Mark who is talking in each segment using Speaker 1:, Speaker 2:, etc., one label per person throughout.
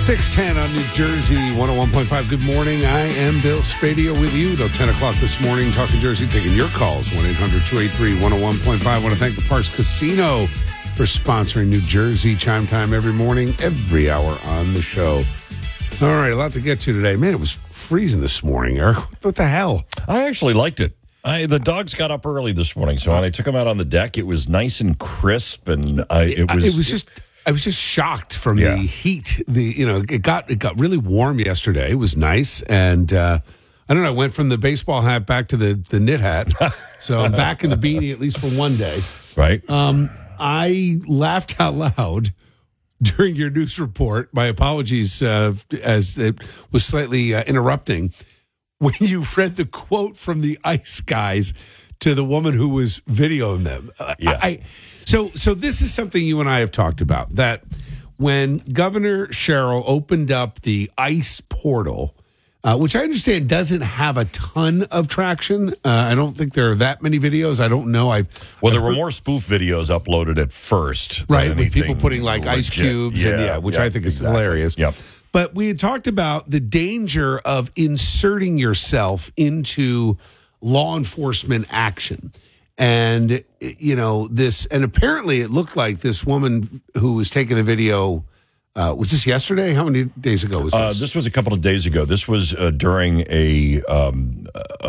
Speaker 1: 6:10 on New Jersey 101.5. Good morning. I am Bill Spadio with you till 10 o'clock this morning, talking Jersey, taking your calls, 1-800-283-101.5. I want to thank the Parks Casino for sponsoring New Jersey Chime Time every morning, every hour on the show. All right, a lot to get to today. Man, it was freezing this morning, Eric. What the hell?
Speaker 2: I actually liked it. The dogs got up early this morning, so when I took them out on the deck, it was nice and crisp, and I was just shocked from the heat. It got really warm yesterday. It was nice, and I don't know. I went from the baseball hat back to the knit hat, so I'm back in the beanie at least for one day. Right.
Speaker 1: I laughed out loud during your news report. My apologies as it was slightly interrupting when you read the quote from the ICE guys to the woman who was videoing them. So this is something you and I have talked about, that when Governor Sherrill opened up the ICE portal, which I understand doesn't have a ton of traction. I don't think there are that many videos. I don't know.
Speaker 2: There were more spoof videos uploaded at first.
Speaker 1: Right, with people putting like ice cubes, which I think is hilarious.
Speaker 2: Yep.
Speaker 1: But we had talked about the danger of inserting yourself into law enforcement action. And, and apparently it looked like this woman who was taking the video, was this yesterday? How many days ago was this?
Speaker 2: This was a couple of days ago. This was during an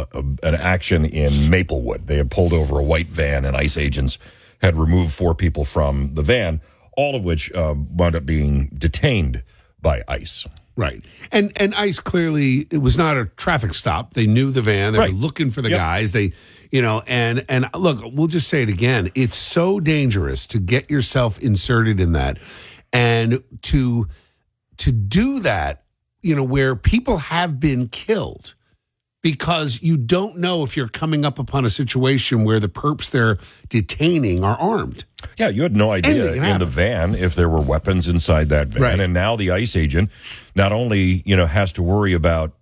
Speaker 2: action in Maplewood. They had pulled over a white van, and ICE agents had removed 4 people from the van, all of which wound up being detained by ICE.
Speaker 1: Right. And ICE clearly, it was not a traffic stop. They knew the van. They were looking for the guys. They, and look, we'll just say it again. It's so dangerous to get yourself inserted in that. And to do that, where people have been killed because you don't know if you're coming up upon a situation where the perps they're detaining are armed.
Speaker 2: Yeah, you had no idea in the van if there were weapons inside that van.
Speaker 1: Right.
Speaker 2: And now the ICE agent not only, has to worry about,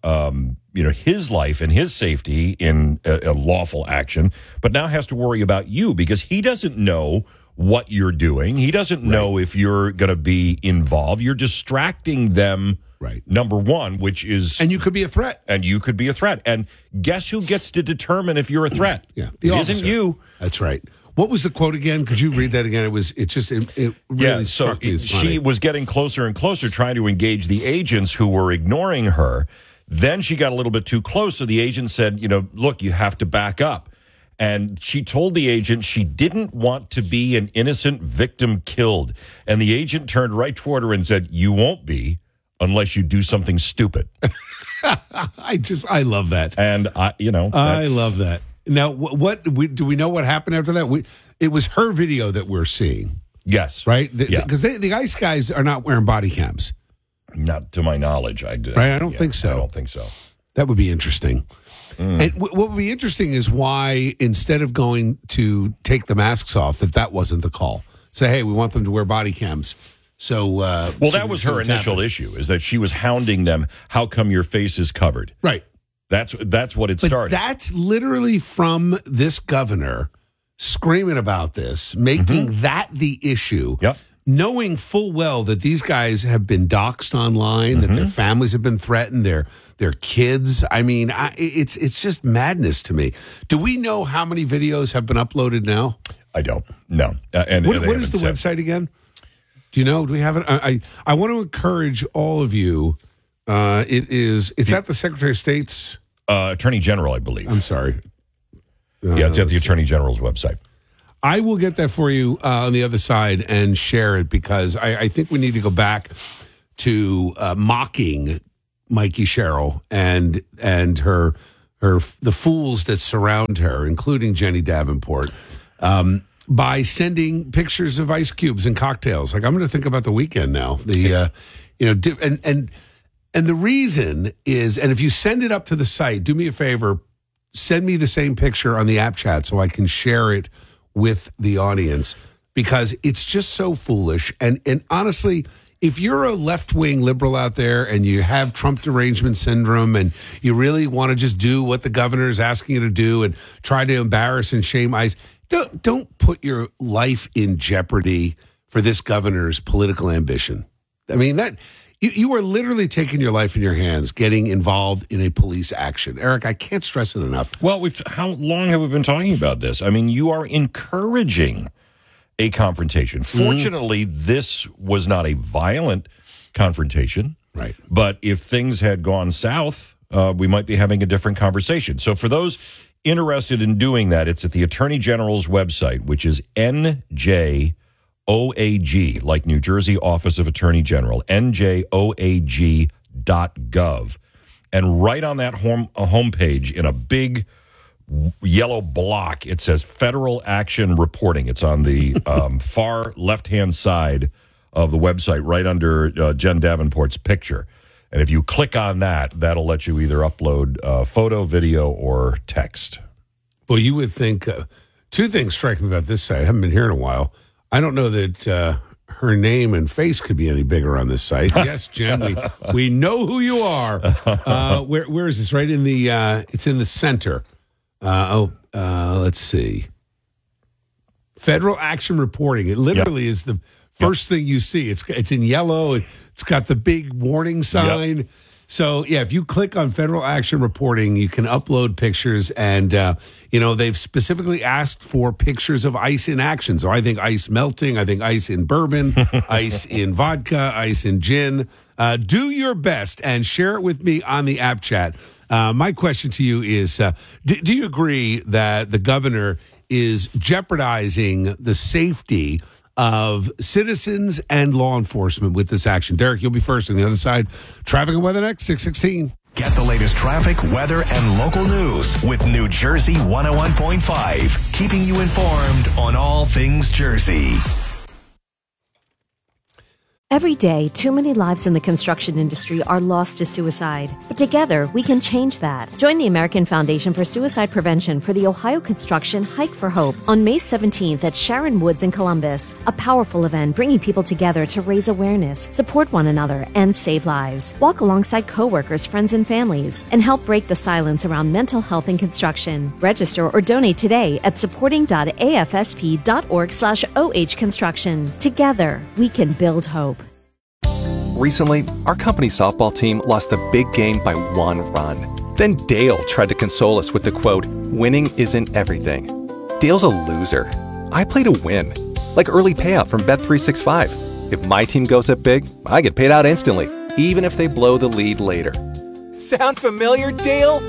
Speaker 2: his life and his safety in a lawful action, but now has to worry about you because he doesn't know what you're doing. He doesn't know if you're going to be involved. You're distracting them.
Speaker 1: Right.
Speaker 2: Number one, which is...
Speaker 1: And you could be a threat.
Speaker 2: And you could be a threat. And guess who gets to determine if you're a threat?
Speaker 1: Yeah.
Speaker 2: It isn't you.
Speaker 1: That's right. What was the quote again? Could you read that again? It really struck me as funny.
Speaker 2: She was getting closer and closer trying to engage the agents who were ignoring her. Then she got a little bit too close. So the agent said, look, you have to back up. And she told the agent she didn't want to be an innocent victim killed. And the agent turned right toward her and said, you won't be unless you do something stupid.
Speaker 1: I love that.
Speaker 2: And
Speaker 1: I love that. Now, do we know what happened after that? It was her video that we're seeing.
Speaker 2: Yes.
Speaker 1: Right? Because the ICE guys are not wearing body cams.
Speaker 2: Not to my knowledge. I
Speaker 1: don't think so.
Speaker 2: I don't think so.
Speaker 1: That would be interesting. And what would be interesting is why, instead of going to take the masks off, if that wasn't the call, say, hey, we want them to wear body cams. So,
Speaker 2: that was her initial issue, is that she was hounding them. How come your face is covered?
Speaker 1: Right.
Speaker 2: That's what it started.
Speaker 1: That's literally from this governor screaming about this, making that the issue.
Speaker 2: Yep.
Speaker 1: Knowing full well that these guys have been doxxed online, that their families have been threatened, their kids. I mean, it's just madness to me. Do we know how many videos have been uploaded now?
Speaker 2: I don't. No.
Speaker 1: What is the website again? Do you know? Do we have it? I want to encourage all of you. It's at the Secretary of State's
Speaker 2: Attorney General, I believe.
Speaker 1: I'm sorry.
Speaker 2: It's at the Attorney General's website.
Speaker 1: I will get that for you on the other side and share it because I think we need to go back to mocking Mikey Sherrill and the fools that surround her, including Jenny Davenport, by sending pictures of ice cubes and cocktails. Like, I'm going to think about the weekend now. And the reason is, and if you send it up to the site, do me a favor, send me the same picture on the app chat so I can share it with the audience, because it's just so foolish. And honestly, if you're a left-wing liberal out there and you have Trump derangement syndrome and you really want to just do what the governor is asking you to do and try to embarrass and shame ICE, don't put your life in jeopardy for this governor's political ambition. I mean, that You are literally taking your life in your hands, getting involved in a police action. Eric, I can't stress it enough.
Speaker 2: Well, how long have we been talking about this? I mean, you are encouraging a confrontation. Fortunately, this was not a violent confrontation.
Speaker 1: Right.
Speaker 2: But if things had gone south, we might be having a different conversation. So for those interested in doing that, it's at the Attorney General's website, which is NJOAG, like New Jersey Office of Attorney General, NJOAG.gov. And right on that homepage, in a big yellow block, it says Federal Action Reporting. It's on the far left-hand side of the website, right under Jen Davenport's picture. And if you click on that, that'll let you either upload photo, video, or text.
Speaker 1: Well, you would think two things strike me about this site. I haven't been here in a while. I don't know that her name and face could be any bigger on this site. Yes, Jen, we know who you are. Where is this? Right in the, it's in the center. Let's see. Federal Action Reporting. It literally is the first thing you see. It's in yellow. It's got the big warning sign. Yep. So, if you click on Federal Action Reporting, you can upload pictures. And, they've specifically asked for pictures of ice in action. So I think ice melting. I think ice in bourbon, ice in vodka, ice in gin. Do your best and share it with me on the app chat. My question to you is, do you agree that the governor is jeopardizing the safety of citizens and law enforcement with this action? Derek, you'll be first on the other side. Traffic and weather next, 6:16.
Speaker 3: Get the latest traffic, weather, and local news with New Jersey 101.5, keeping you informed on all things Jersey.
Speaker 4: Every day, too many lives in the construction industry are lost to suicide. But together, we can change that. Join the American Foundation for Suicide Prevention for the Ohio Construction Hike for Hope on May 17th at Sharon Woods in Columbus. A powerful event bringing people together to raise awareness, support one another, and save lives. Walk alongside coworkers, friends, and families, and help break the silence around mental health in construction. Register or donate today at supporting.afsp.org/OH Construction. Together, we can build hope.
Speaker 5: Recently, our company softball team lost the big game by 1 run. Then Dale tried to console us with the quote, "Winning isn't everything." Dale's a loser. I play to win. Like early payout from Bet365. If my team goes up big, I get paid out instantly, even if they blow the lead later. Sound familiar, Dale?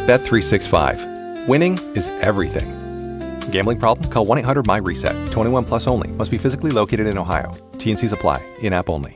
Speaker 5: Bet365. Winning is everything. Gambling problem? Call 1-800-MY-RESET. 21 plus only. Must be physically located in Ohio. T&Cs apply. In-app only.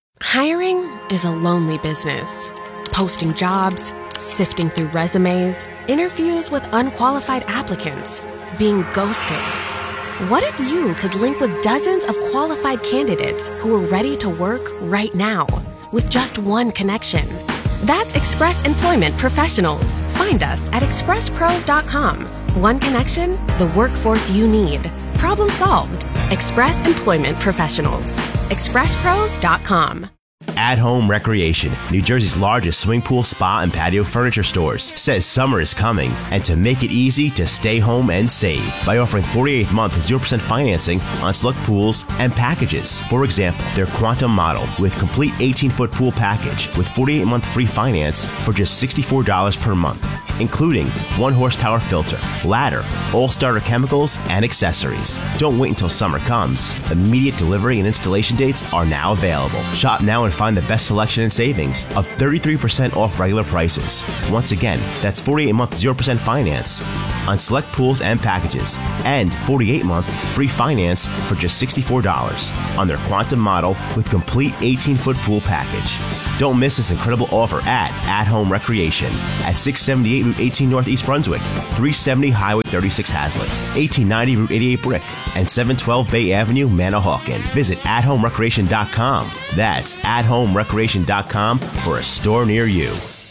Speaker 6: Hiring is a lonely business. Posting jobs, sifting through resumes, interviews with unqualified applicants, being ghosted. What if you could link with dozens of qualified candidates who are ready to work right now with just one connection? That's Express Employment Professionals. Find us at expresspros.com. One connection, the workforce you need. Problem solved. Express Employment Professionals. expresspros.com.
Speaker 7: At Home Recreation, New Jersey's largest swimming pool, spa, and patio furniture stores, says summer is coming, and to make it easy to stay home and save by offering 48-month 0% financing on select pools and packages. For example, their Quantum model with complete 18-foot pool package with 48-month free finance for just $64 per month, including 1 horsepower filter, ladder, all-starter chemicals, and accessories. Don't wait until summer comes. Immediate delivery and installation dates are now available. Shop now and find the best selection and savings of 33% off regular prices. Once again, that's 48-month 0% finance on select pools and packages, and 48-month free finance for just $64 on their Quantum model with complete 18-foot pool package. Don't miss this incredible offer at Home Recreation at 678 Route 18 North East Brunswick, 370 Highway 36 Hazlet, 1890 Route 88 Brick, and 712 Bay Avenue, Manahawkin. Visit athomerecreation.com. That's athomerecreation.com for a store near you.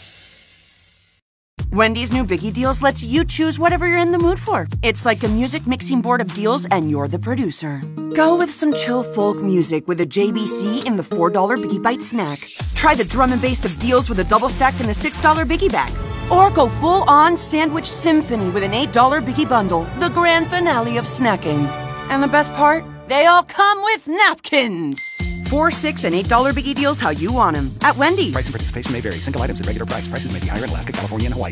Speaker 8: Wendy's new Biggie Deals lets you choose whatever you're in the mood for. It's like a music mixing board of deals, and you're the producer. Go with some chill folk music with a JBC in the $4 Biggie Bite snack. Try the drum and bass of deals with a double stack in the $6 Biggie bag. Or go full-on sandwich symphony with an $8 Biggie bundle, the grand finale of snacking. And the best part? They all come with napkins. $4, $6, and $8 biggie deals how you want them at Wendy's.
Speaker 9: Price and participation may vary. Single items at regular price. Prices may be higher in Alaska, California, and Hawaii.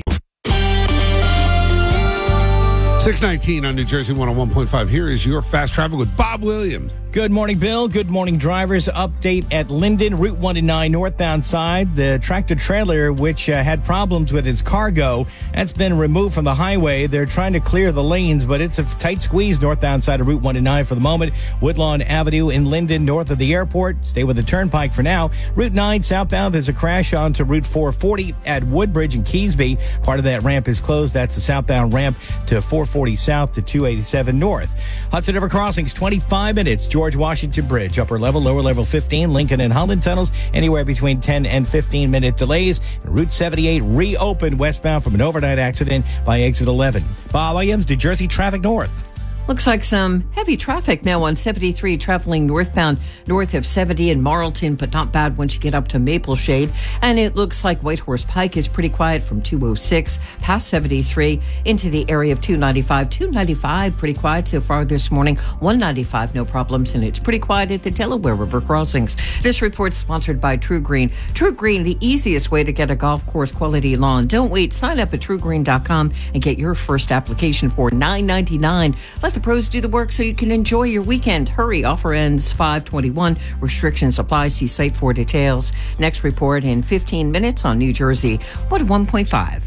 Speaker 1: 619 on New Jersey 101.5. Here is your fast traffic with Bob Williams.
Speaker 10: Good morning, Bill. Good morning, drivers. Update at Linden, Route 109 northbound side. The tractor trailer, which had problems with its cargo, that's been removed from the highway. They're trying to clear the lanes, but it's a tight squeeze northbound side of Route 109 for the moment. Woodlawn Avenue in Linden, north of the airport. Stay with the turnpike for now. Route 9 southbound, there's a crash onto Route 440 at Woodbridge and Keysby. Part of that ramp is closed. That's the southbound ramp to 440 south to 287 north. Hudson River Crossings, 25 minutes. George Washington Bridge, upper level, lower level 15, Lincoln and Holland tunnels, anywhere between 10 and 15-minute delays. Route 78 reopened westbound from an overnight accident by exit 11. Bob Williams, New Jersey Traffic North.
Speaker 11: Looks like some heavy traffic now on 73 traveling northbound north of 70 in Marlton, but not bad once you get up to Mapleshade. And it looks like Whitehorse Pike is pretty quiet from 206 past 73 into the area of 295. 295 pretty quiet so far this morning. 195 no problems, and it's pretty quiet at the Delaware River crossings. This report's sponsored by True Green. True Green, the easiest way to get a golf course quality lawn. Don't wait. Sign up at truegreen.com and get your first application for $9.99. Let the pros do the work so you can enjoy your weekend. Hurry. Offer ends 5/21. Restrictions apply. See site for details. Next report in 15 minutes on New Jersey 101.5.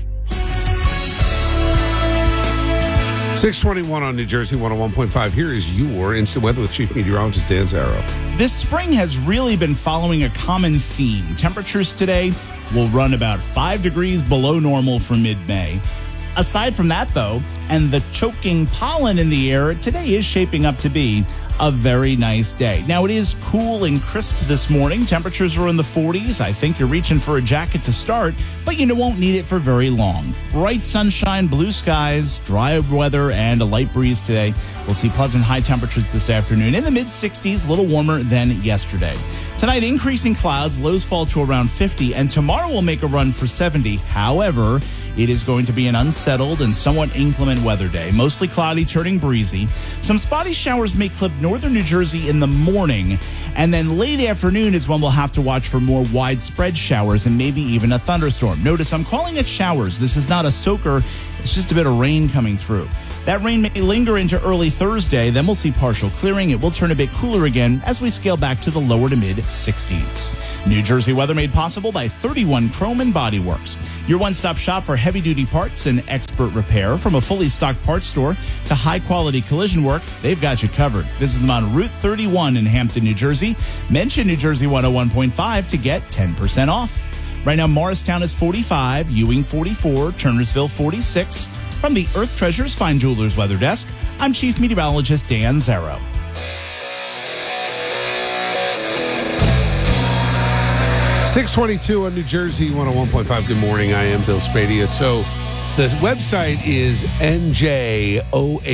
Speaker 1: 621 on New Jersey 101.5. Here is your instant weather with Chief Meteorologist Dan Zarrow.
Speaker 12: This spring has really been following a common theme. Temperatures today will run about 5 degrees below normal for mid-May. Aside from that, though, and the choking pollen in the air, today is shaping up to be a very nice day. Now, it is cool and crisp this morning. Temperatures are in the 40s. I think you're reaching for a jacket to start, but you won't need it for very long. Bright sunshine, blue skies, dry weather, and a light breeze today. We'll see pleasant high temperatures this afternoon in the mid-60s, a little warmer than yesterday. Tonight, increasing clouds, lows fall to around 50, and tomorrow will make a run for 70. However, it is going to be an unsettled and somewhat inclement weather day. Mostly cloudy, turning breezy. Some spotty showers may clip northern New Jersey in the morning, and then late afternoon is when we'll have to watch for more widespread showers and maybe even a thunderstorm. Notice I'm calling it showers. This is not a soaker. It's just a bit of rain coming through. That rain may linger into early Thursday. Then we'll see partial clearing. It will turn a bit cooler again as we scale back to the lower to mid-60s. New Jersey weather made possible by 31 Chrome and Body Works. Your one-stop shop for heavy-duty parts and expert repair. From a fully stocked parts store to high-quality collision work, they've got you covered. Visit them on Route 31 in Hampton, New Jersey. Mention New Jersey 101.5 to get 10% off. Right now, Morristown is 45, Ewing 44, Turnersville 46. From the Earth Treasures Fine Jewelers Weather Desk, I'm Chief Meteorologist Dan Zarrow.
Speaker 1: .622 on New Jersey 101.5. Good morning. I am Bill Spadia. So the website is njoag.gov.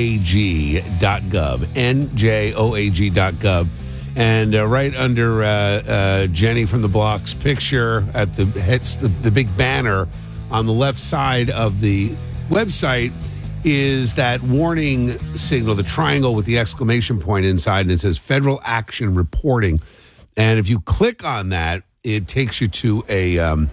Speaker 1: njoag.gov. And right under Jenny from the Block's picture at the big banner on the left side of the website is that warning signal, the triangle with the exclamation point inside, and it says Federal Action Reporting. And if you click on that, it takes you to a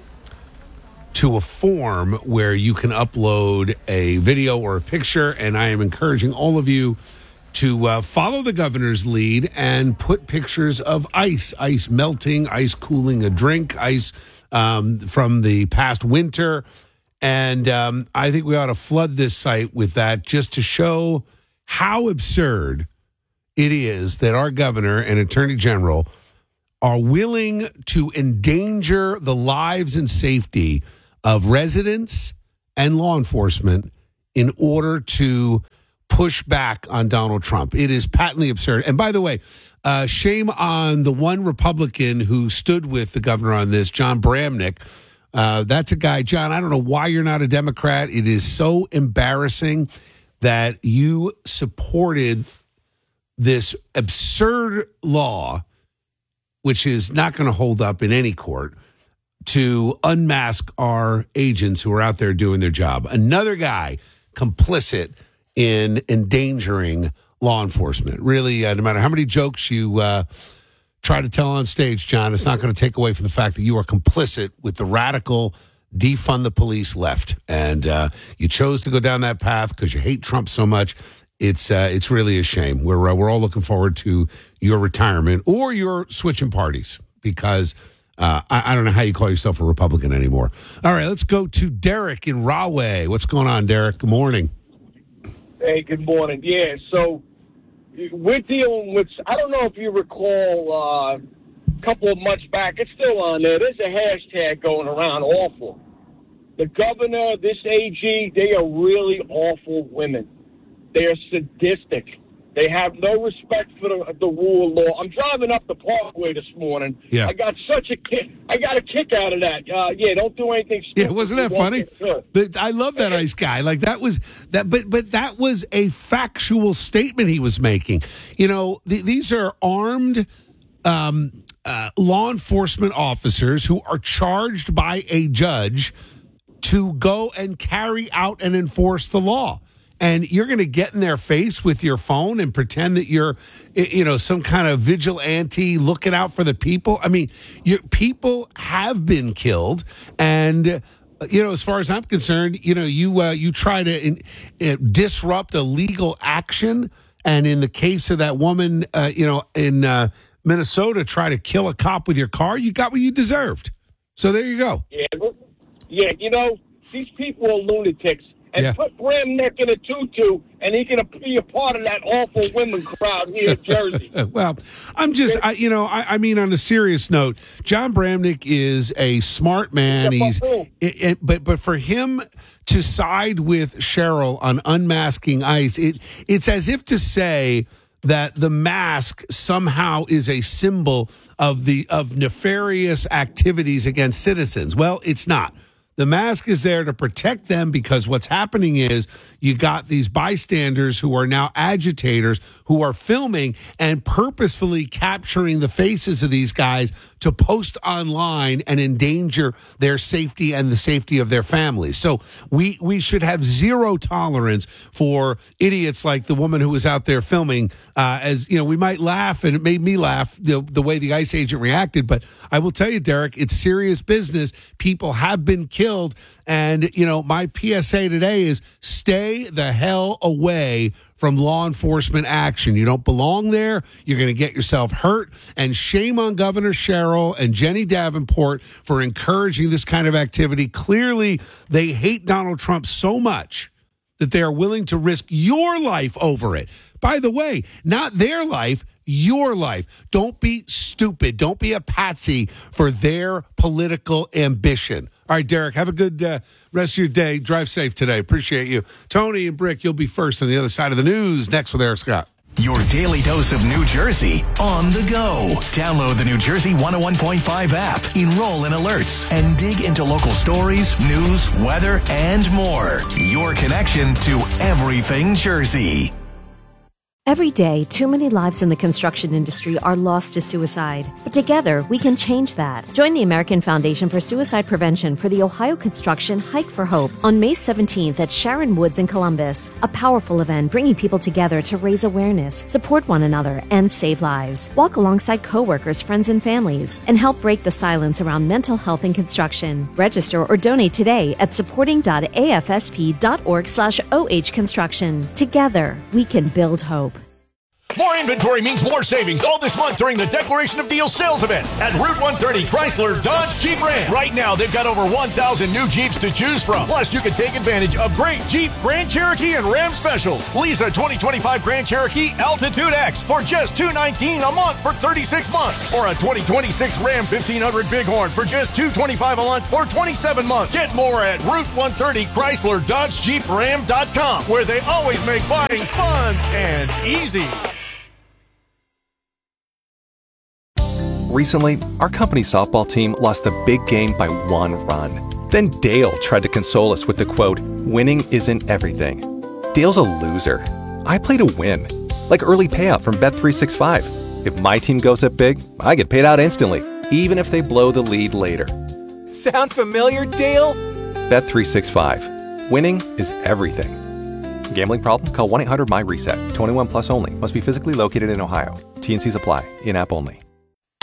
Speaker 1: form where you can upload a video or a picture. And I am encouraging all of you to follow the governor's lead and put pictures of ice melting, ice cooling a drink, ice from the past winter. And I think we ought to flood this site with that just to show how absurd it is that our governor and attorney general are willing to endanger the lives and safety of residents and law enforcement in order to push back on Donald Trump. It is patently absurd. And by the way, shame on the one Republican who stood with the governor on this, John Bramnick. That's a guy, John, I don't know why you're not a Democrat. It is so embarrassing that you supported this absurd law, which is not going to hold up in any court, to unmask our agents who are out there doing their job. Another guy complicit in endangering law enforcement. Really, no matter how many jokes you try to tell on stage, John, it's not going to take away from the fact that you are complicit with the radical defund the police left. And you chose to go down that path because you hate Trump so much. It's really a shame. We're all looking forward to your retirement or your switching parties because I don't know how you call yourself a Republican anymore. All right, let's go to Derek in Rahway. What's going on, Derek? Good morning.
Speaker 13: Hey, good morning. Yeah, so we're dealing with, I don't know if you recall a couple of months back, it's still on there. There's a hashtag going around, awful. The governor, this AG, they are really awful women. They are sadistic. They have no respect for the rule of law. I'm driving up the Parkway this morning.
Speaker 1: Yeah.
Speaker 13: I got such a kick. I got a kick out of that. Don't do anything stupid.
Speaker 1: Yeah, wasn't that funny? I love that ice guy. Like that was that, but that was a factual statement he was making. You know, these are armed law enforcement officers who are charged by a judge to go and carry out and enforce the law. And you're going to get in their face with your phone and pretend that you're, some kind of vigilante looking out for the people. I mean, people have been killed. And, as far as I'm concerned, you try to disrupt a legal action. And in the case of that woman, in Minnesota, try to kill a cop with your car, you got what you deserved. So there you go.
Speaker 13: Yeah, these people are lunatics. And put Bramnick in a tutu, and he can be a part of that awful women crowd here in Jersey.
Speaker 1: Well, I'm just, I mean, on a serious note, John Bramnick is a smart man. But for him to side with Cheryl on unmasking ICE, it's as if to say that the mask somehow is a symbol of nefarious activities against citizens. Well, it's not. The mask is there to protect them because what's happening is you got these bystanders who are now agitators who are filming and purposefully capturing the faces of these guys to post online and endanger their safety and the safety of their families. So we should have zero tolerance for idiots like the woman who was out there filming. We might laugh, and it made me laugh the way the ICE agent reacted. But I will tell you, Derek, it's serious business. People have been killed. And, my PSA today is stay the hell away from law enforcement action. You don't belong there. You're going to get yourself hurt. And shame on Governor Cheryl and Jenny Davenport for encouraging this kind of activity. Clearly, they hate Donald Trump so much that they are willing to risk your life over it. By the way, not their life, your life. Don't be stupid. Don't be a patsy for their political ambition. All right, Derek, have a good rest of your day. Drive safe today. Appreciate you. Tony and Brick, you'll be first on the other side of the news. Next with Eric Scott.
Speaker 3: Your daily dose of New Jersey on the go. Download the New Jersey 101.5 app. Enroll in alerts and dig into local stories, news, weather, and more. Your connection to everything Jersey.
Speaker 4: Every day, too many lives in the construction industry are lost to suicide. But together, we can change that. Join the American Foundation for Suicide Prevention for the Ohio Construction Hike for Hope on May 17th at Sharon Woods in Columbus. A powerful event bringing people together to raise awareness, support one another, and save lives. Walk alongside coworkers, friends, and families, and help break the silence around mental health in construction. Register or donate today at supporting.afsp.org/OH Construction. Together, we can build hope.
Speaker 14: More inventory means more savings all this month during the Declaration of Deals sales event at Route 130 Chrysler Dodge Jeep Ram. Right now, they've got over 1,000 new Jeeps to choose from. Plus, you can take advantage of great Jeep, Grand Cherokee, and Ram specials. Lease a 2025 Grand Cherokee Altitude X for just $219 a month for 36 months. Or a 2026 Ram 1500 Bighorn for just $225 a month for 27 months. Get more at Route 130 Chrysler Dodge Jeep Ram.com, where they always make buying fun and easy.
Speaker 5: Recently, our company softball team lost the big game by 1 run. Then Dale tried to console us with the quote, "Winning isn't everything." Dale's a loser. I play to win. Like early payout from Bet365. If my team goes up big, I get paid out instantly, even if they blow the lead later.
Speaker 15: Sound familiar, Dale?
Speaker 5: Bet365. Winning is everything. Gambling problem? Call 1-800-MY-RESET. 21 plus only. Must be physically located in Ohio. T&Cs apply. In-app only.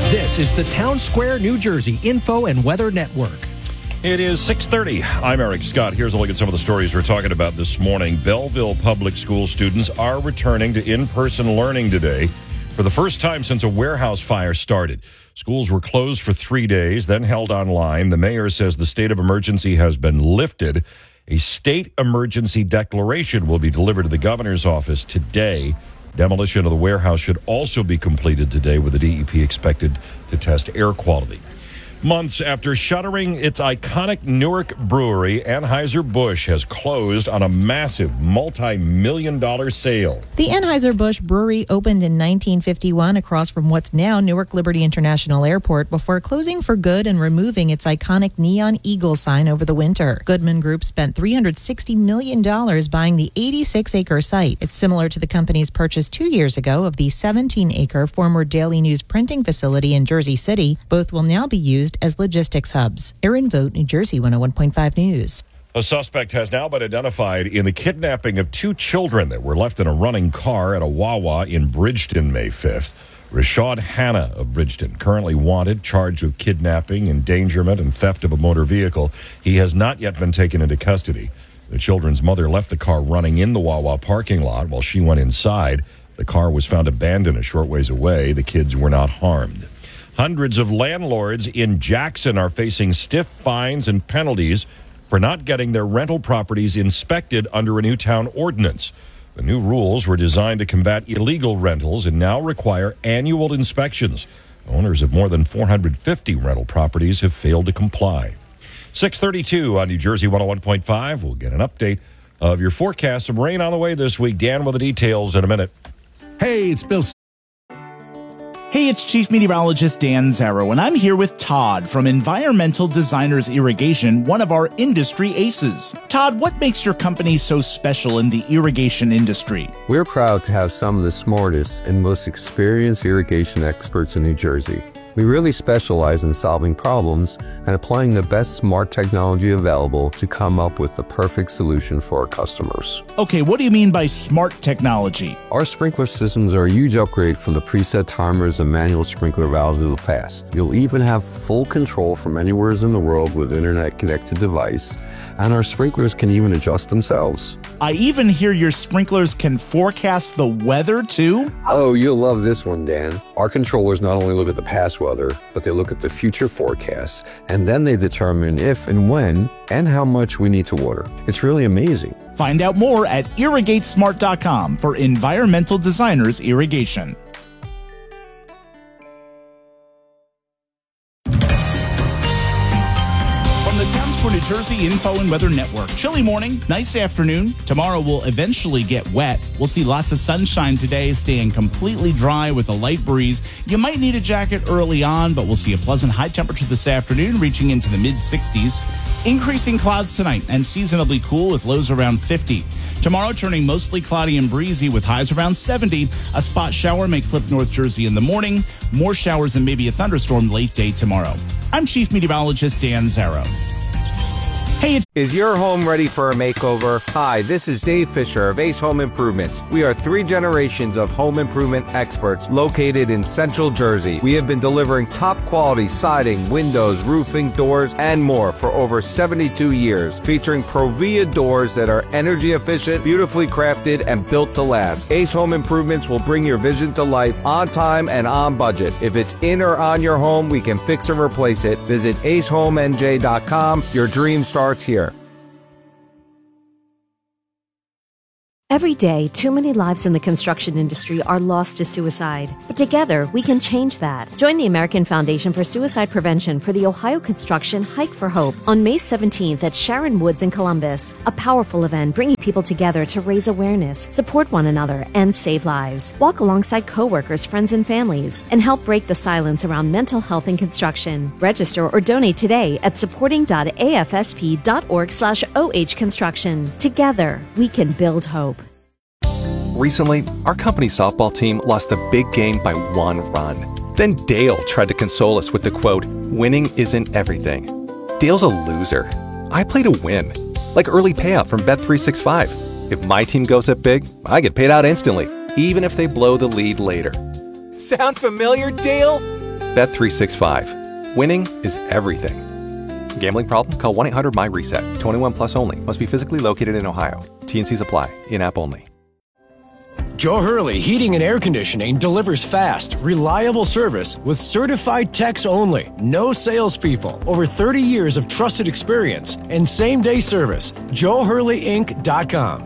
Speaker 16: This is the Town Square, New Jersey Info and Weather Network.
Speaker 2: It is 6:30. I'm Eric Scott. Here's a look at some of the stories we're talking about this morning. Belleville Public School students are returning to in-person learning today for the first time since a warehouse fire started. Schools were closed for 3 days, then held online. The mayor says the state of emergency has been lifted. A state emergency declaration will be delivered to the governor's office today. Demolition of the warehouse should also be completed today, with the DEP expected to test air quality. Months after shuttering its iconic Newark brewery, Anheuser-Busch has closed on a massive multi-million-dollar sale.
Speaker 17: The Anheuser-Busch Brewery opened in 1951 across from what's now Newark Liberty International Airport before closing for good and removing its iconic neon eagle sign over the winter. Goodman Group spent $360 million buying the 86-acre site. It's similar to the company's purchase 2 years ago of the 17-acre former Daily News printing facility in Jersey City. Both will now be used as logistics hubs. Erin Vogt, New Jersey 101.5 News.
Speaker 2: A suspect has now been identified in the kidnapping of 2 children that were left in a running car at a Wawa in Bridgeton May 5th. Rashad Hanna of Bridgeton, currently wanted, charged with kidnapping, endangerment, and theft of a motor vehicle. He has not yet been taken into custody. The children's mother left the car running in the Wawa parking lot while she went inside. The car was found abandoned a short ways away. The kids were not harmed. Hundreds of landlords in Jackson are facing stiff fines and penalties for not getting their rental properties inspected under a new town ordinance. The new rules were designed to combat illegal rentals and now require annual inspections. Owners of more than 450 rental properties have failed to comply. 6:32 on New Jersey 101.5. We'll get an update of your forecast. Some rain on the way this week. Dan with the details in a minute.
Speaker 1: Hey, it's Bill.
Speaker 12: Hey, it's Chief Meteorologist Dan Zarrow, and I'm here with Todd from Environmental Designers Irrigation, one of our industry aces. Todd, what makes your company so special in the irrigation industry?
Speaker 18: We're proud to have some of the smartest and most experienced irrigation experts in New Jersey. We really specialize in solving problems and applying the best smart technology available to come up with the perfect solution for our customers.
Speaker 12: Okay, what do you mean by smart technology?
Speaker 18: Our sprinkler systems are a huge upgrade from the preset timers and manual sprinkler valves of the past. You'll even have full control from anywhere in the world with internet-connected device, and our sprinklers can even adjust themselves.
Speaker 12: I even hear your sprinklers can forecast the weather, too?
Speaker 18: Oh, you'll love this one, Dan. Our controllers not only look at the past weather, but they look at the future forecasts, and then they determine if and when and how much we need to water. It's really amazing.
Speaker 12: Find out more at irrigatesmart.com for Environmental Designers Irrigation. New Jersey Info and Weather Network. Chilly morning, nice afternoon. Tomorrow will eventually get wet. We'll see lots of sunshine today, staying completely dry with a light breeze. You might need a jacket early on, but we'll see a pleasant high temperature this afternoon, reaching into the mid-60s. Increasing clouds tonight and seasonably cool with lows around 50. Tomorrow turning mostly cloudy and breezy with highs around 70. A spot shower may clip North Jersey in the morning. More showers and maybe a thunderstorm late day tomorrow. I'm Chief Meteorologist Dan Zarrow. Hey,
Speaker 19: is your home ready for a makeover? Hi, this is Dave Fisher of Ace Home Improvement. We are 3 generations of home improvement experts located in Central Jersey. We have been delivering top quality siding, windows, roofing, doors, and more for over 72 years, featuring Provia doors that are energy efficient, beautifully crafted, and built to last. Ace Home Improvements will bring your vision to life on time and on budget. If it's in or on your home, we can fix or replace it. Visit acehomenj.com. Your dream starts here.
Speaker 4: Every day, too many lives in the construction industry are lost to suicide. But together, we can change that. Join the American Foundation for Suicide Prevention for the Ohio Construction Hike for Hope on May 17th at Sharon Woods in Columbus. A powerful event bringing people together to raise awareness, support one another, and save lives. Walk alongside coworkers, friends, and families, and help break the silence around mental health in construction. Register or donate today at supporting.afsp.org/ohconstruction. Together, we can build hope.
Speaker 5: Recently, our company softball team lost a big game by 1 run. Then Dale tried to console us with the quote, "Winning isn't everything." Dale's a loser. I play to win. Like early payout from Bet365. If my team goes up big, I get paid out instantly, even if they blow the lead later.
Speaker 15: Sound familiar, Dale?
Speaker 5: Bet365. Winning is everything. Gambling problem? Call 1-800-MY-RESET. 21 plus only. Must be physically located in Ohio. T&Cs apply. In-app only.
Speaker 20: Joe Hurley Heating and Air Conditioning delivers fast, reliable service with certified techs only. No salespeople. Over 30 years of trusted experience and same-day service. JoeHurleyInc.com.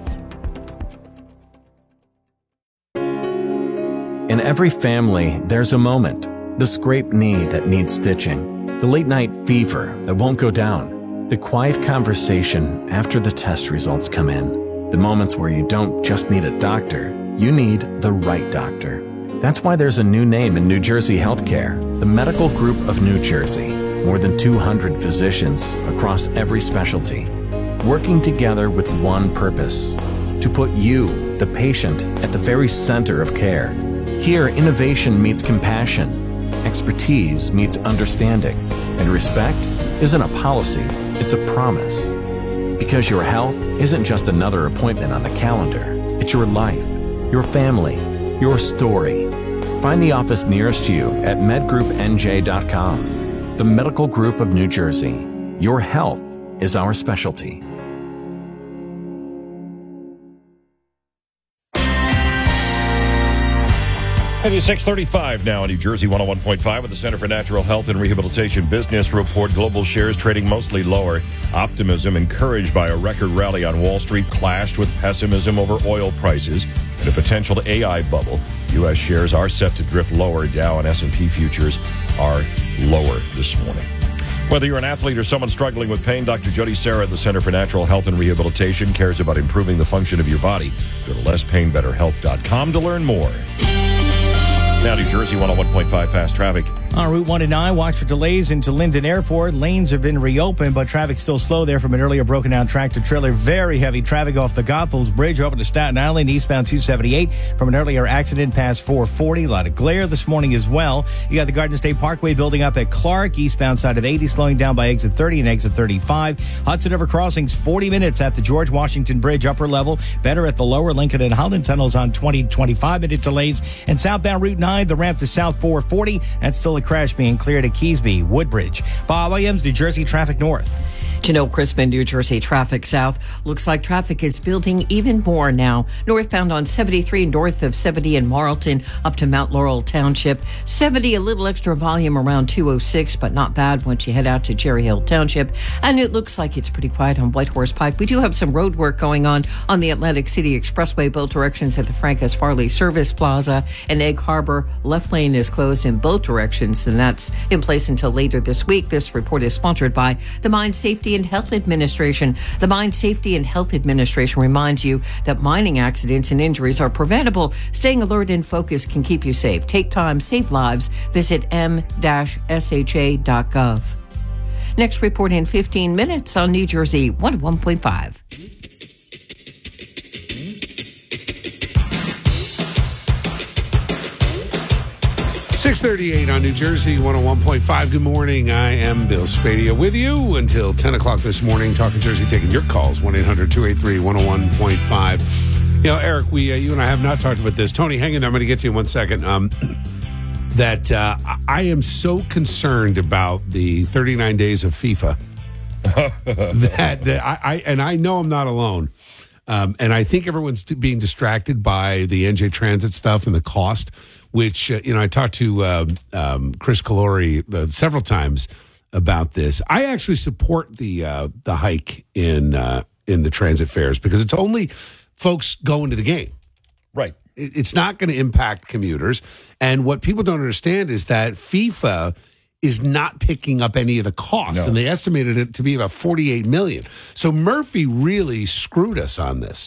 Speaker 21: In every family, there's a moment. The scraped knee that needs stitching. The late-night fever that won't go down. The quiet conversation after the test results come in. The moments where you don't just need a doctor, you need the right doctor. That's why there's a new name in New Jersey healthcare, the Medical Group of New Jersey. More than 200 physicians across every specialty, working together with one purpose, to put you, the patient, at the very center of care. Here, innovation meets compassion, expertise meets understanding, and respect isn't a policy, it's a promise. Because your health isn't just another appointment on the calendar, it's your life, your family, your story. Find the office nearest you at medgroupnj.com. The Medical Group of New Jersey. Your health is our specialty.
Speaker 2: It is 6:35 now in New Jersey 101.5 with the Center for Natural Health and Rehabilitation Business Report. Global shares trading mostly lower. Optimism encouraged by a record rally on Wall Street clashed with pessimism over oil prices and a potential AI bubble. U.S. shares are set to drift lower. Dow and S&P futures are lower this morning. Whether you're an athlete or someone struggling with pain, Dr. Jody Serra at the Center for Natural Health and Rehabilitation cares about improving the function of your body. Go to lesspainbetterhealth.com to learn more. Now, New Jersey 101.5 fast traffic.
Speaker 10: On Route 1 and 9, watch for delays into Linden Airport. Lanes have been reopened, but traffic's still slow there from an earlier broken down tractor-trailer. Very heavy traffic off the Goethals Bridge over to Staten Island, eastbound 278 from an earlier accident past 440. A lot of glare this morning as well. You got the Garden State Parkway building up at Clark, eastbound side of 80, slowing down by exit 30 and exit 35. Hudson River Crossings, 40 minutes at the George Washington Bridge, upper level. Better at the lower Lincoln and Holland tunnels on 20 to 25-minute delays. And southbound Route 9, the ramp to South 440. That's still a crash being cleared at Keysby, Woodbridge. Bob Williams, New Jersey Traffic North.
Speaker 11: Janelle Crispin, New Jersey Traffic South. Looks like traffic is building even more now. Northbound on 73 north of 70 in Marlton up to Mount Laurel Township. 70, a little extra volume around 206, but not bad once you head out to Cherry Hill Township. And it looks like it's pretty quiet on Whitehorse Pike. We do have some road work going on the Atlantic City Expressway, both directions at the Frank S. Farley Service Plaza and Egg Harbor. Left lane is closed in both directions, and that's in place until later this week. This report is sponsored by the Mine Safety and Health Administration. The Mine Safety and Health Administration reminds you that mining accidents and injuries are preventable. Staying alert and focused can keep you safe. Take time, save lives. Visit m-sha.gov. Next report in 15 minutes on New Jersey 101.5.
Speaker 1: 6:38 on New Jersey 101.5. Good morning. I am Bill Spadia with you until 10 o'clock this morning. Talking Jersey, taking your calls, 1-800-283-101.5. You know, Eric, you and I have not talked about this. Tony, hang in there. I'm going to get to you in 1 second. I am so concerned about the 39 days of FIFA that I know I'm not alone. And I think everyone's being distracted by the NJ Transit stuff and the cost, which, I talked to Chris Calori several times about this. I actually support the hike in the transit fares because it's only folks going to the game.
Speaker 2: Right.
Speaker 1: It's not going to impact commuters. And what people don't understand is that FIFA is not picking up any of the cost, and they estimated it to be about $48 million. So Murphy really screwed us on this.